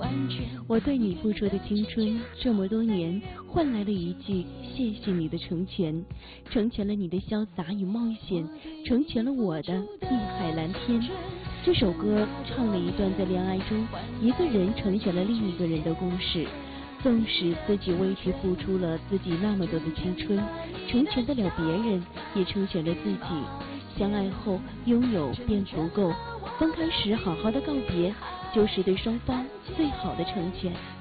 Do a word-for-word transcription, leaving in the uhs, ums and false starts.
我对你付出的青春这么多年，换来了一句谢谢你的成全，成全了你的潇洒与冒险，成全了我的碧海蓝天。这首歌唱了一段在恋爱中一个人成全了另一个人的故事，纵使自己为之付出了自己那么多的青春，成全得了别人，也成全了自己。相爱后拥有便足够，分开时好好的告别，就是对双方最好的成全。